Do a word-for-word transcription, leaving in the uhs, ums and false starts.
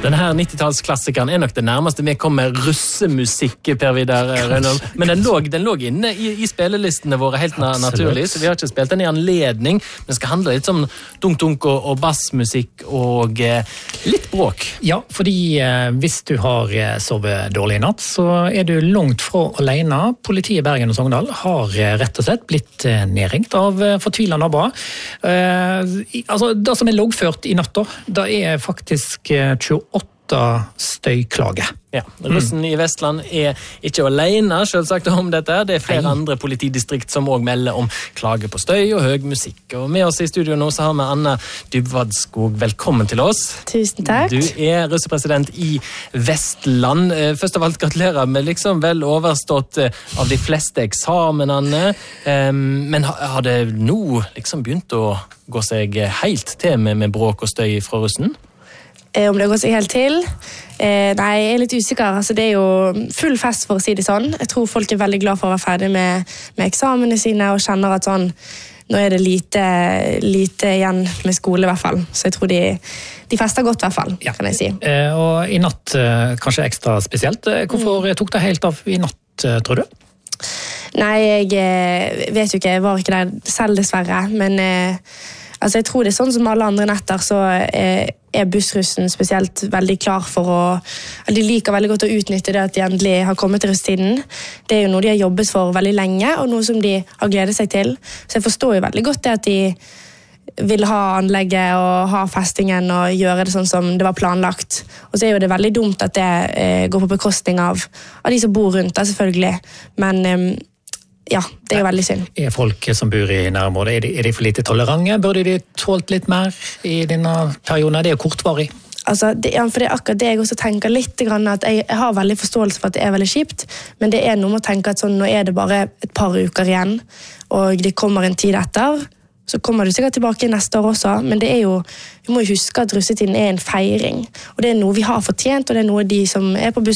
Denne her nittitallsklassikeren er nok det nærmeste vi kommer russemusikk, Per Vidar Rønholm. Men den lå, den lå inne i, i spillelistene våre helt na naturlig, så vi har ikke spilt den i anledning. Men det skal handle litt om dunk-dunk og, og bassmusikk og eh, litt bråk. Ja, fordi eh, hvis du har eh, sovet dårlig i natt, så er du langt fra alene. Politiet i Bergen og Sogndal har eh, rett og slett blitt eh, nedringt av eh, fortvilet naboer. Eh, altså, det som er loggført i natt, da, det er faktisk eh, tjueåtte støyklage. Ja, russen mm. i Vestland er ikke alene, selvsagt, om dette. Det er flere Hei. andre politidistrikt som også melder om klage på støy og høy musikk. Og med oss i studio nå så har vi Anna Dybwad-Skog. Velkommen til oss. Tusen takk. Du er russepresident i Vestland. Først av alt gratulerer med liksom vel overstått av de fleste eksamenene. Men har det nå liksom begynt å gå seg helt til med, med bråk og støy fra russen? Om det går seg helt til? Eh, nei, jeg er litt usikker. Altså, det er jo full fest, for å si det sånn. Jeg tror folk er veldig glad for å være ferdig med, med eksamene sine, og kjenner at sånn, nå er det lite, lite igjen med skole, i hvert fall. Så jeg tror de, de fester godt, i hvert fall, ja. Kan jeg si. Eh, og i natt, kanskje ekstra spesielt. Hvorfor mm. tok det helt av i natt, tror du? Nei, jeg vet jo ikke. Jeg var ikke der selv, dessverre. Men eh, altså, jeg tror det er sånn som alle andre netter, så eh, er bussrussen spesielt veldig klar for å... De liker veldig godt å utnytte det at de endelig har kommet til russetiden. Det er jo noe de har jobbet for veldig lenge, og noe som de har gledet seg til. Så jeg forstår jo veldig godt det at de vil ha anlegget og ha festingen og gjøre det sånn som det var planlagt. Og så er jo det veldig dumt at det eh, går på bekostning av, av de som bor rundt der, selvfølgelig. Men... Eh, Ja, det er jo veldig synd. Er folk som bor i nærområdet, er de, er de for lite tolerante? Burde de tålt litt mer i denne perioden? Det er jo kortvarig. Altså, det, ja, for det er akkurat det jeg også tenker litt, at jeg, jeg har veldig forståelse for at det er veldig kjipt, men det er noe med å tenke at sånn, nå er det bare et par uker igjen, og det kommer en tid etter, så kommer du sikkert tilbake neste år også, men det er jo, vi må jo huske at russetiden er en feiring, og det er noe vi har fortjent, og det er noe de som er på bussen